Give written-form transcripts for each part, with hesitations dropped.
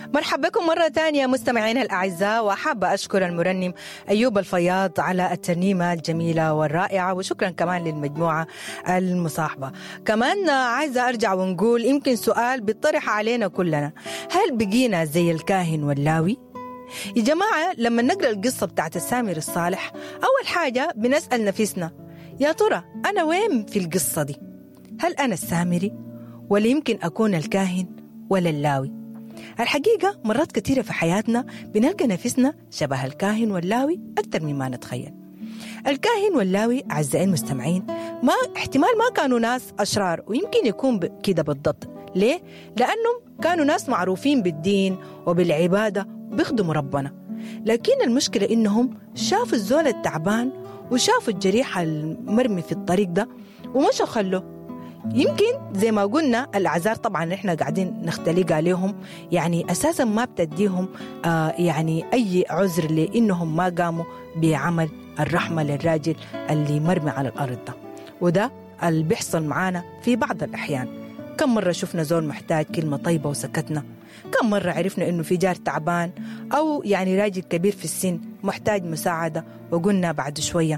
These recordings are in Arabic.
مرحبا بكم مرة تانية مستمعينا الأعزاء، وحابة أشكر المرنم أيوب الفياض على الترنيمة الجميلة والرائعة، وشكرا كمان للمجموعة المصاحبة. كمان عايزة أرجع ونقول يمكن سؤال بيطرح علينا كلنا: هل بقينا زي الكاهن واللاوي؟ يا جماعة لما نقرأ القصة بتاعت السامر الصالح أول حاجة بنسأل نفسنا: يا ترى أنا وين في القصة دي؟ هل أنا السامري ولا يمكن أكون الكاهن ولا اللاوي؟ الحقيقة مرات كثيرة في حياتنا بنلقى نفسنا شبه الكاهن واللاوي أكثر مما نتخيل. الكاهن واللاوي أعزائي المستمعين احتمال ما كانوا ناس أشرار، ويمكن يكون كده بالضبط. ليه؟ لأنهم كانوا ناس معروفين بالدين وبالعبادة بيخدموا ربنا، لكن المشكلة إنهم شافوا الزول التعبان وشافوا الجريح المرمي في الطريق ده ومشوا خلوه. يمكن زي ما قلنا الأعذار طبعا إحنا قاعدين نختلق عليهم، يعني أساسا ما بتديهم يعني أي عذر لإنهم ما قاموا بعمل الرحمة للراجل اللي مرمي على الأرض ده. وده اللي بيحصل معانا في بعض الأحيان. كم مرة شفنا زول محتاج كلمة طيبة وسكتنا؟ كم مرة عرفنا إنه في جار تعبان أو يعني راجل كبير في السن محتاج مساعدة وقلنا بعد شوية؟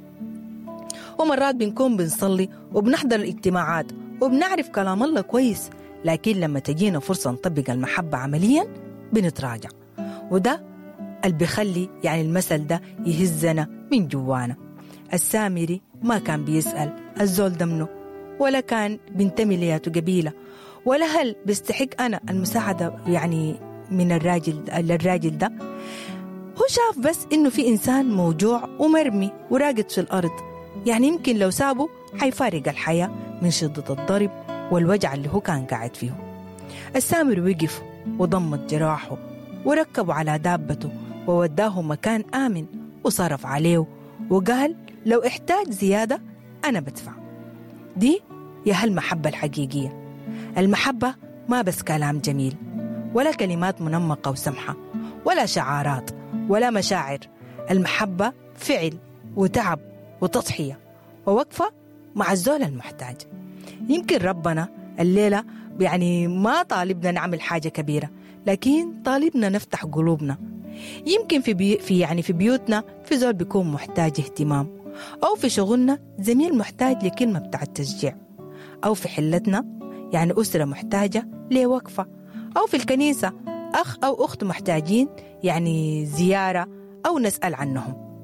ومرات بنكون بنصلي وبنحضر الاجتماعات وبنعرف كلام الله كويس، لكن لما تجينا فرصة نطبق المحبة عمليا بنتراجع. وده اللي بيخلي يعني المثل ده يهزنا من جوانا. السامري ما كان بيسأل الزول ده منه، ولا كان بينتمي لياته قبيلة، ولا هل بيستحق أنا المساعدة يعني من الراجل ده. هو شاف بس إنه في إنسان موجوع ومرمي وراقد في الأرض، يعني يمكن لو سابه حيفارق الحياة من شدة الضرب والوجع اللي هو كان قاعد فيه. السامر وقف وضمت جراحه وركبه على دابته ووداه مكان آمن وصرف عليه وقال لو احتاج زيادة أنا بدفع. دي يا هالمحبة الحقيقية. المحبة ما بس كلام جميل ولا كلمات منمقة وسمحة ولا شعارات ولا مشاعر. المحبة فعل وتعب وتضحية ووقفة مع الزول المحتاج. يمكن ربنا الليلة يعني ما طالبنا نعمل حاجة كبيرة، لكن طالبنا نفتح قلوبنا. يمكن في بيوتنا في زول بيكون محتاج اهتمام، أو في شغلنا زميل محتاج لكلمة بتاع التشجيع، أو في حلتنا يعني أسرة محتاجة لوقفة، أو في الكنيسة أخ أو أخت محتاجين يعني زيارة أو نسأل عنهم.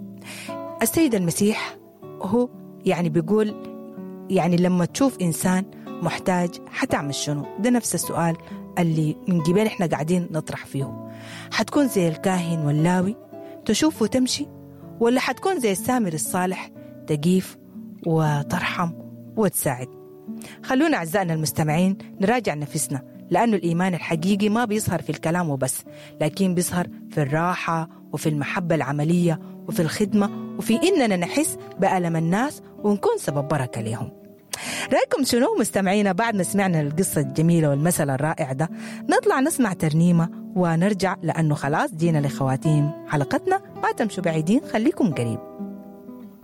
السيد المسيح هو يعني بيقول يعني لما تشوف إنسان محتاج حتعمل شنو؟ ده نفس السؤال اللي من قبل إحنا قاعدين نطرح فيه. حتكون زي الكاهن واللاوي تشوف وتمشي، ولا حتكون زي السامر الصالح تقيف وترحم وتساعد؟ خلونا أعزائنا المستمعين نراجع نفسنا، لأنه الإيمان الحقيقي ما بيظهر في الكلام وبس، لكن بيظهر في الراحة وفي المحبة العملية وفي الخدمة وفي إننا نحس بألم الناس ونكون سبب بركة لهم. رأيكم شنو مستمعينا بعد ما سمعنا القصة الجميلة والمثل الرائع ده؟ نطلع نسمع ترنيمة ونرجع، لأنه خلاص جينا لخواتيم حلقتنا. ما تمشوا بعيدين، خليكم قريب.